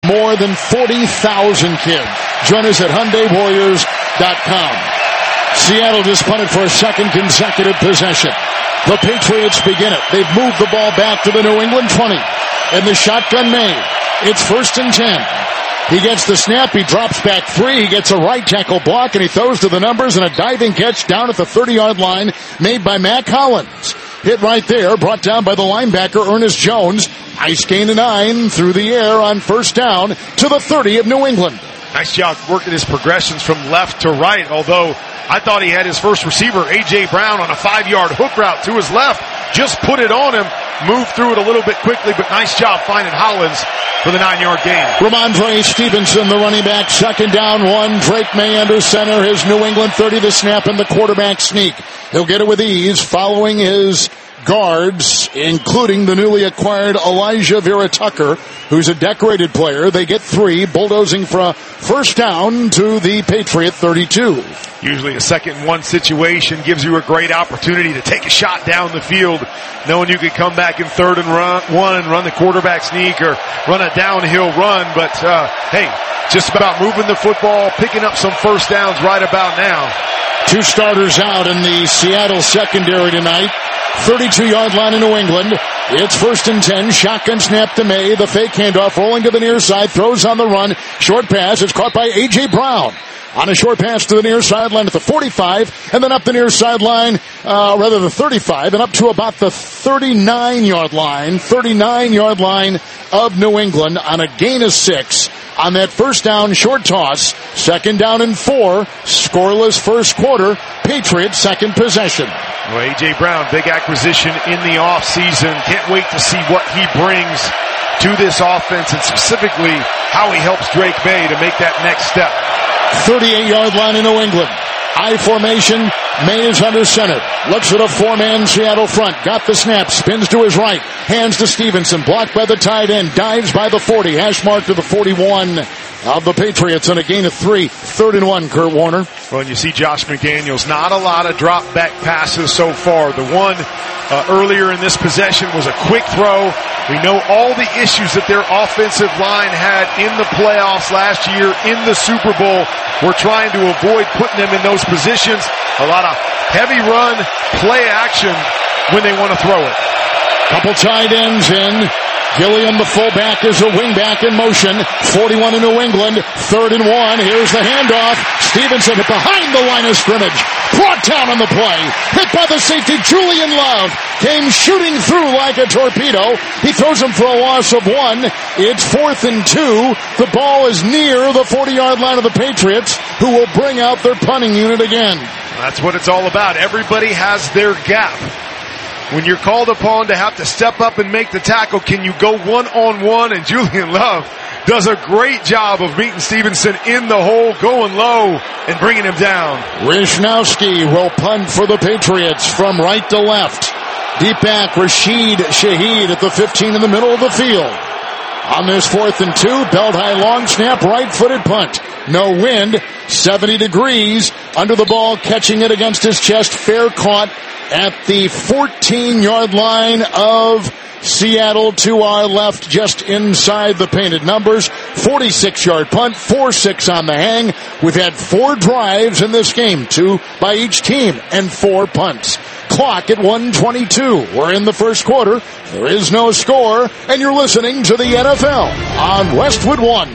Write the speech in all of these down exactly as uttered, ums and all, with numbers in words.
more than forty thousand kids. Join us at Hyundai Warriors dot com. Seattle just punted for a second consecutive possession. The Patriots begin it. They've moved the ball back to the New England twenty. And the shotgun made. It's first and ten. He gets the snap. He drops back three. He gets a right tackle block, and he throws to the numbers, and a diving catch down at the thirty-yard line made by Matt Collins. Hit right there, brought down by the linebacker, Ernest Jones. Nice gain of nine through the air on first down to the thirty of New England. Nice job working his progressions from left to right, although I thought he had his first receiver, A J. Brown, on a five-yard hook route to his left. Just put it on him, moved through it a little bit quickly, but nice job finding Hollins for the nine-yard gain. Ramondre Stevenson, the running back, second down one. Drake May under center, his New England thirty, the snap and the quarterback sneak. He'll get it with ease following his guards, including the newly acquired Elijah Vera Tucker, who's a decorated player. They get three, bulldozing for a first down to the Patriot thirty-two. Usually a second and one situation gives you a great opportunity to take a shot down the field, knowing you can come back in third and run, one and run the quarterback sneak or run a downhill run. But, uh, hey, just about moving the football, picking up some first downs right about now. Two starters out in the Seattle secondary tonight. thirty-two-yard line in New England. It's first and ten. Shotgun snap to May. The fake handoff rolling to the near side. Throws on the run. Short pass. It's caught by A J. Brown. On a short pass to the near sideline at the forty-five, and then up the near sideline, uh, rather the thirty-five, and up to about the thirty-nine-yard line, thirty-nine-yard line of New England on a gain of six on that first down short toss. Second down and four, scoreless first quarter. Patriots second possession. Well, A J. Brown, big acquisition in the offseason. Can't wait to see what he brings to this offense, and specifically how he helps Drake May to make that next step. thirty-eight-yard line in New England. I formation. May is under center. Looks at a four-man Seattle front. Got the snap. Spins to his right. Hands to Stevenson. Blocked by the tight end. Dives by the forty. Hash mark to the forty-one of the Patriots on a gain of three. Third and one, Kurt Warner. Well, and you see Josh McDaniels. Not a lot of drop-back passes so far. The one uh, earlier in this possession was a quick throw. We know all the issues that their offensive line had in the playoffs last year, in the Super Bowl. We're trying to avoid putting them in those positions. A lot of heavy run, play action when they want to throw it. Couple tight ends in. Gilliam, the fullback, is a wingback in motion. forty-one in New England. Third and one. Here's the handoff. Stevenson behind the line of scrimmage. Brought down on the play. Hit by the safety. Julian Love came shooting through like a torpedo. He throws him for a loss of one. It's fourth and two. The ball is near the forty-yard line of the Patriots, who will bring out their punting unit again. That's what it's all about. Everybody has their gap. When you're called upon to have to step up and make the tackle, can you go one-on-one? And Julian Love does a great job of meeting Stevenson in the hole, going low, and bringing him down. Wishnowski will punt for the Patriots from right to left. Deep back, Rashid Shaheed at the fifteen in the middle of the field. On this fourth and two, belt high long snap, right-footed punt. No wind, seventy degrees. Under the ball, catching it against his chest, fair caught at the fourteen-yard line of Seattle to our left, just inside the painted numbers. forty-six-yard punt, four six on the hang. We've had four drives in this game, two by each team, and four punts. Clock at one twenty-two. We're in the first quarter. There is no score, and you're listening to the N F L on Westwood One.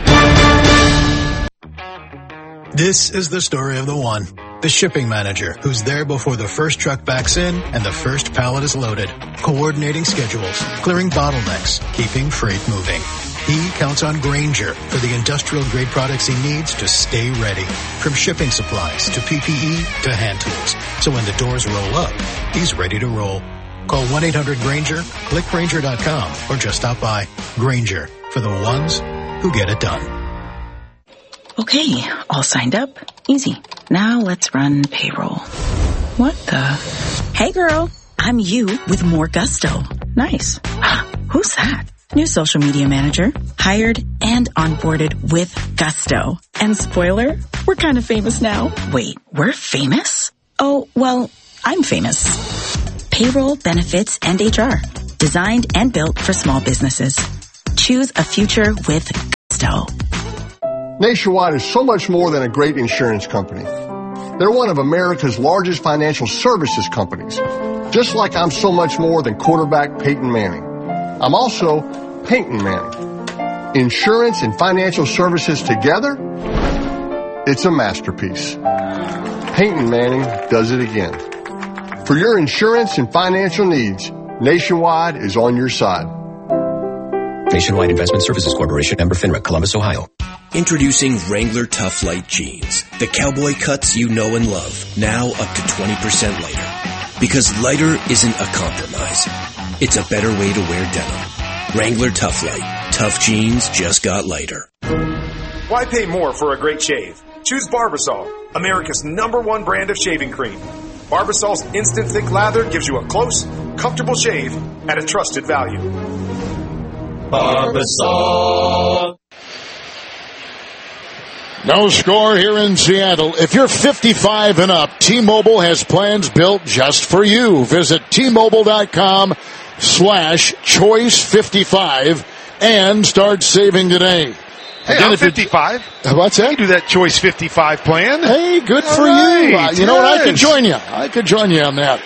This is the story of the one. The shipping manager, who's there before the first truck backs in and the first pallet is loaded, coordinating schedules, clearing bottlenecks, keeping freight moving. He counts on Grainger for the industrial-grade products he needs to stay ready, from shipping supplies to P P E to hand tools. So when the doors roll up, he's ready to roll. Call one eight hundred Grainger, click Grainger dot com, or just stop by. Grainger, for the ones who get it done. Okay, all signed up. Easy. Now let's run payroll. What the? Hey girl, I'm you with more gusto. Nice. Who's that? New social media manager. Hired and onboarded with gusto. And spoiler, we're kind of famous now. Wait, we're famous? Oh, well, I'm famous. Payroll, benefits, and H R. Designed and built for small businesses. Choose a future with Nationwide is so much more than a great insurance company. They're one of America's largest financial services companies, just like I'm so much more than quarterback Peyton Manning. I'm also Peyton Manning. Insurance and financial services together, it's a masterpiece. Peyton Manning does it again. For your insurance and financial needs, Nationwide is on your side. Nationwide Investment Services Corporation, member FINRA, Columbus, Ohio. Introducing Wrangler Tough Light Jeans. The cowboy cuts you know and love. Now up to twenty percent lighter. Because lighter isn't a compromise. It's a better way to wear denim. Wrangler Tough Light. Tough jeans just got lighter. Why pay more for a great shave? Choose Barbasol, America's number one brand of shaving cream. Barbasol's instant thick lather gives you a close, comfortable shave at a trusted value. Barbasol. No score here in Seattle. If you're fifty-five and up, T-Mobile has plans built just for you. Visit T-Mobile.com slash choice 55 and start saving today. Hey, Again, I'm fifty-five. What's that? You do that Choice fifty-five plan. Hey, good All for right, you. Uh, you know yes. what? I could join you. I could join you on that.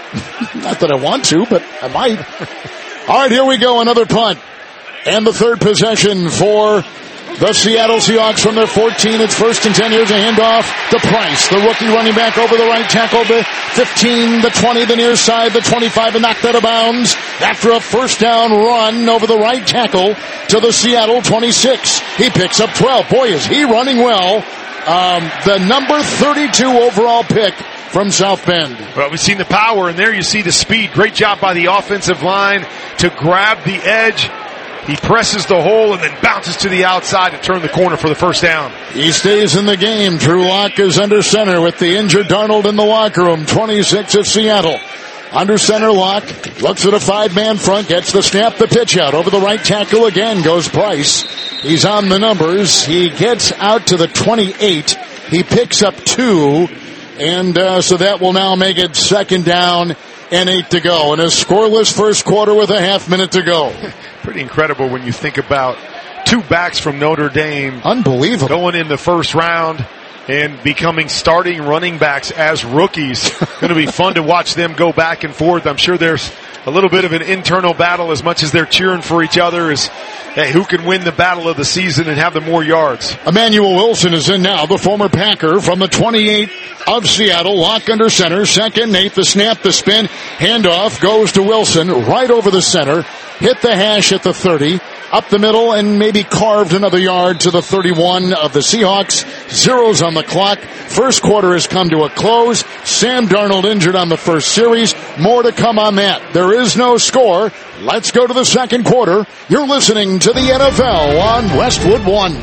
Not that I want to, but I might. All right, here we go. Another punt. And the third possession for the Seattle Seahawks from their fourteen. It's first and ten. Here's a handoff to Price, the rookie running back over the right tackle. The fifteen, the twenty, the near side, the twenty-five, and knocked out of bounds after a first down run over the right tackle to the Seattle twenty-six. He picks up twelve. Boy, is he running well. Um, the number thirty-two overall pick from South Bend. Well, we've seen the power, and there you see the speed. Great job by the offensive line to grab the edge. He presses the hole and then bounces to the outside to turn the corner for the first down. He stays in the game. Drew Lock is under center with the injured Darnold in the locker room. twenty-six of Seattle. Under center, Lock looks at a five-man front, gets the snap, the pitch out. Over the right tackle again goes Price. He's on the numbers. He gets out to the twenty-eight. He picks up two, and uh, so that will now make it second down and eight to go. And a scoreless first quarter with a half minute to go. Pretty incredible when you think about two backs from Notre Dame. Unbelievable. Going in the first round and becoming starting running backs as rookies. Going to be fun to watch them go back and forth. I'm sure there's a little bit of an internal battle as much as they're cheering for each other as, hey, who can win the battle of the season and have the more yards. Emmanuel Wilson is in now, the former Packer from the twenty-eight of Seattle. Lock under center, second, eight, the snap, the spin, handoff goes to Wilson right over the center, hit the hash at the thirty, up the middle, and maybe carved another yard to the thirty-one of the Seahawks. Zeros on the clock. First quarter has come to a close. Sam Darnold injured on the first series. More to come on that. There is no score. Let's go to the second quarter. You're listening to the N F L on Westwood One.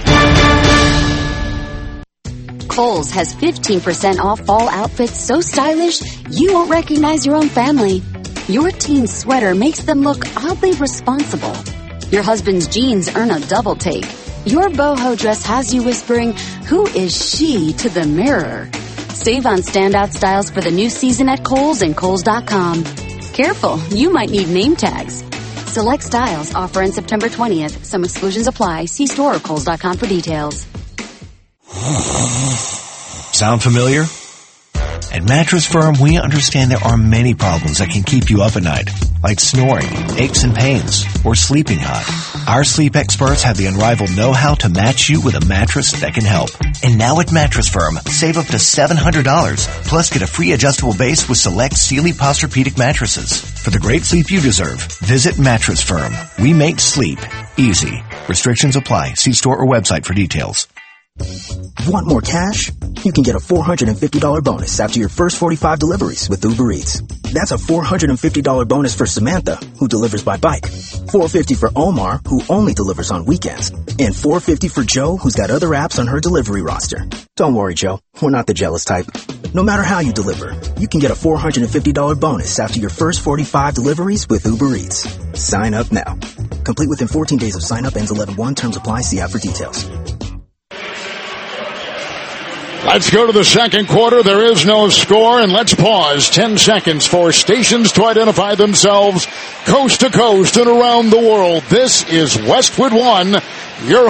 Kohl's has fifteen percent off fall outfits so stylish you won't recognize your own family. Your teen's sweater makes them look oddly responsible. Your husband's jeans earn a double take. Your boho dress has you whispering, "Who is she?" to the mirror. Save on standout styles for the new season at Kohl's and Kohl's dot com. Careful, you might need name tags. Select styles offer on September twentieth. Some exclusions apply. See store or Kohl's dot com for details. Sound familiar? At Mattress Firm, we understand there are many problems that can keep you up at night, like snoring, aches and pains, or sleeping hot. Our sleep experts have the unrivaled know-how to match you with a mattress that can help. And now at Mattress Firm, save up to seven hundred dollars, plus get a free adjustable base with select Sealy Posturepedic mattresses. For the great sleep you deserve, visit Mattress Firm. We make sleep easy. Restrictions apply. See store or website for details. Want more cash? You can get a four hundred fifty dollars bonus after your first forty-five deliveries with Uber Eats. That's a four hundred fifty dollars bonus for Samantha, who delivers by bike, four hundred fifty dollars for Omar, who only delivers on weekends, and four hundred fifty dollars for Joe, who's got other apps on her delivery roster. Don't worry, Joe. We're not the jealous type. No matter how you deliver, you can get a four hundred fifty dollars bonus after your first forty-five deliveries with Uber Eats. Sign up now. Complete within fourteen days of sign up. Ends eleven one. Terms apply. See app for details. Let's go to the second quarter. There is no score, and let's pause ten seconds for stations to identify themselves coast to coast and around the world. This is Westwood One, your